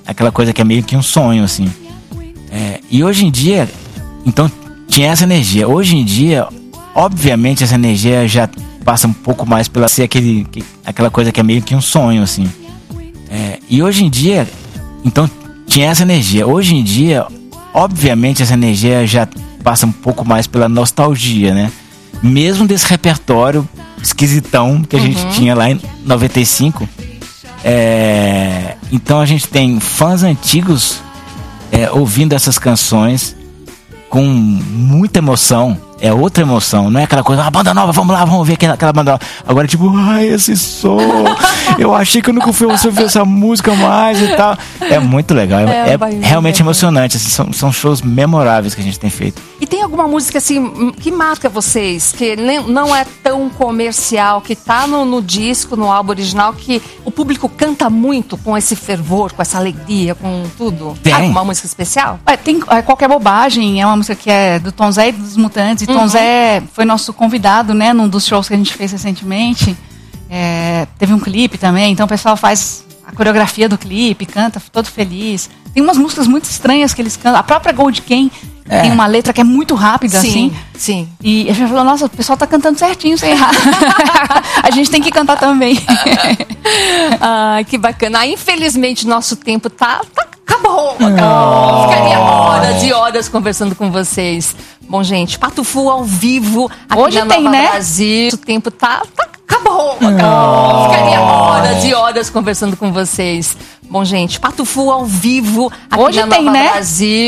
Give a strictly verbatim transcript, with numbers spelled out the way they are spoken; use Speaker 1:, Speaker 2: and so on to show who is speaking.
Speaker 1: aquela coisa que é meio que um sonho, assim. É, e hoje em dia, então, tinha essa energia. Hoje em dia, obviamente, essa energia já passa um pouco mais pela ser aquele, que, aquela coisa que é meio que um sonho, assim. É, e hoje em dia, então, tinha essa energia. Hoje em dia, obviamente, essa energia já passa um pouco mais pela nostalgia, né? Mesmo desse repertório esquisitão que a uhum. gente tinha lá em noventa e cinco. É, então a gente tem fãs antigos é, ouvindo essas canções com muita emoção. É outra emoção, não é aquela coisa, ah, banda nova, vamos lá, vamos ver aquela, aquela banda nova. Agora, tipo, ai, esse som, eu achei que eu nunca fui ouvir essa música mais e tal. É muito legal, é, é, é realmente emocionante, assim, são, são shows memoráveis que a gente tem feito.
Speaker 2: E tem alguma música, assim, que marca vocês, que não é tão comercial, que tá no, no disco, no álbum original, que o público canta muito com esse fervor, com essa alegria, com tudo?
Speaker 1: Tem.
Speaker 2: Ah, uma música especial?
Speaker 3: É, tem é, Qualquer Bobagem, é uma música que é do Tom Zé e dos Mutantes. Tom uhum. Zé foi nosso convidado, né, num dos shows que a gente fez recentemente. É, teve um clipe também, então o pessoal faz a coreografia do clipe, canta todo feliz. Tem umas músicas muito estranhas que eles cantam. A própria Gold Ken é. tem uma letra que é muito rápida,
Speaker 2: sim,
Speaker 3: assim.
Speaker 2: Sim.
Speaker 3: E a gente falou, nossa, o pessoal tá cantando certinho, sem errar. A gente tem que cantar também.
Speaker 2: Ai, que bacana. Ah, infelizmente, nosso tempo tá... tá acabou, acabou. Oh. Ficaria horas e horas conversando com vocês. Bom, gente, Pato Fu ao vivo aqui
Speaker 3: hoje
Speaker 2: na
Speaker 3: tem,
Speaker 2: Nova
Speaker 3: né?
Speaker 2: Brasil. O tempo tá... tá acabou, acabou. Oh. Ficaria horas e horas conversando com vocês. Bom, gente, Pato Fu ao vivo aqui
Speaker 3: hoje
Speaker 2: na
Speaker 3: tem,
Speaker 2: Nova
Speaker 3: né?
Speaker 2: Brasil.